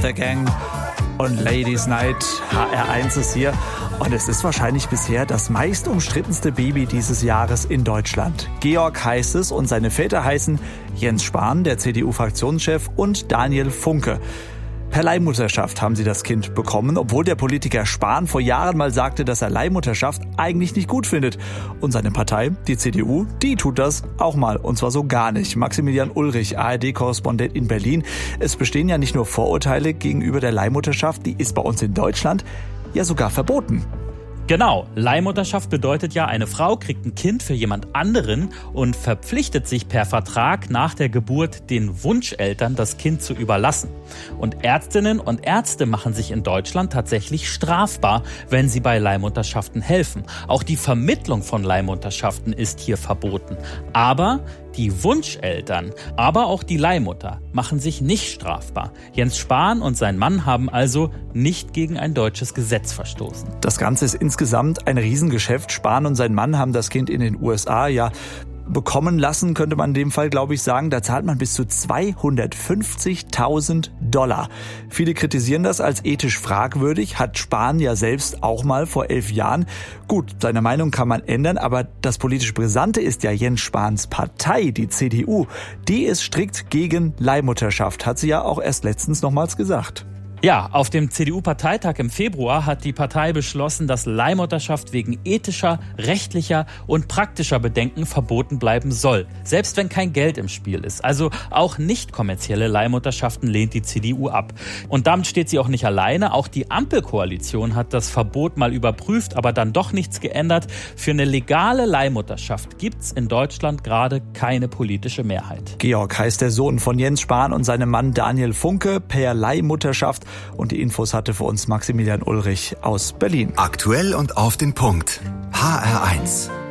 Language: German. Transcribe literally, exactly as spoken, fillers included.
the Gang und Ladies Night. H R eins ist hier und es ist wahrscheinlich bisher das meist umstrittenste Baby dieses Jahres in Deutschland. Georg heißt es und seine Väter heißen Jens Spahn, der C D U-Fraktionschef, und Daniel Funke. Per Leihmutterschaft haben sie das Kind bekommen, obwohl der Politiker Spahn vor Jahren mal sagte, dass er Leihmutterschaft eigentlich nicht gut findet. Und seine Partei, die C D U, die tut das auch mal, und zwar so gar nicht. Maximilian Ulrich, A R D-Korrespondent in Berlin. Es bestehen ja nicht nur Vorurteile gegenüber der Leihmutterschaft, die ist bei uns in Deutschland ja sogar verboten. Genau, Leihmutterschaft bedeutet ja, eine Frau kriegt ein Kind für jemand anderen und verpflichtet sich per Vertrag nach der Geburt den Wunscheltern, das Kind zu überlassen. Und Ärztinnen und Ärzte machen sich in Deutschland tatsächlich strafbar, wenn sie bei Leihmutterschaften helfen. Auch die Vermittlung von Leihmutterschaften ist hier verboten. Aber die Wunscheltern, aber auch die Leihmutter machen sich nicht strafbar. Jens Spahn und sein Mann haben also nicht gegen ein deutsches Gesetz verstoßen. Das Ganze ist insgesamt ein Riesengeschäft. Spahn und sein Mann haben das Kind in den U S A ja bekommen lassen, könnte man in dem Fall, glaube ich, sagen. Da zahlt man bis zu zweihundertfünfzigtausend Dollar. Viele kritisieren das als ethisch fragwürdig, hat Spahn ja selbst auch mal vor elf Jahren. Gut, seine Meinung kann man ändern, aber das politisch Brisante ist ja Jens Spahns Partei, die C D U. Die ist strikt gegen Leihmutterschaft, hat sie ja auch erst letztens nochmals gesagt. Ja, auf dem C D U-Parteitag im Februar hat die Partei beschlossen, dass Leihmutterschaft wegen ethischer, rechtlicher und praktischer Bedenken verboten bleiben soll. Selbst wenn kein Geld im Spiel ist. Also auch nicht kommerzielle Leihmutterschaften lehnt die C D U ab. Und damit steht sie auch nicht alleine. Auch die Ampelkoalition hat das Verbot mal überprüft, aber dann doch nichts geändert. Für eine legale Leihmutterschaft gibt's in Deutschland gerade keine politische Mehrheit. Georg heißt der Sohn von Jens Spahn und seinem Mann Daniel Funke per Leihmutterschaft. Und die Infos hatte für uns Maximilian Ulrich aus Berlin. Aktuell und auf den Punkt. H R eins.